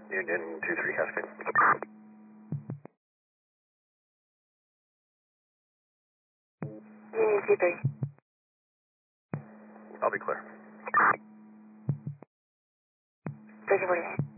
Union 23 Cascade. Union 23. I'll be clear. 1348.